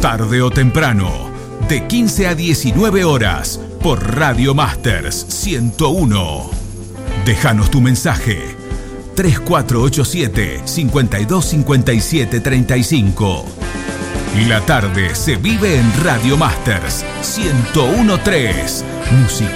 tarde o temprano, de 15 a 19 horas, por Radio Masters 101. Déjanos tu mensaje. 3487-525735. Y la tarde se vive en Radio Masters 101.3. Música